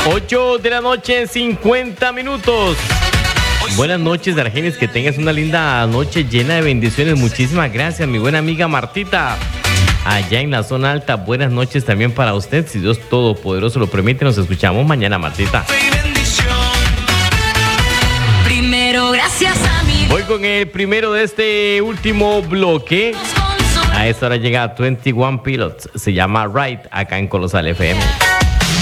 8 de la noche, 50 minutos. Buenas noches, Argenis, que tengas una linda noche llena de bendiciones. Muchísimas gracias, mi buena amiga Martita. Allá en la zona alta, buenas noches también para usted. Si Dios Todopoderoso lo permite, nos escuchamos mañana, Martita. Primero, gracias a mí. Voy con el primero de este último bloque. A esta hora llega 21 Pilots. Se llama Ride acá en Colosal FM.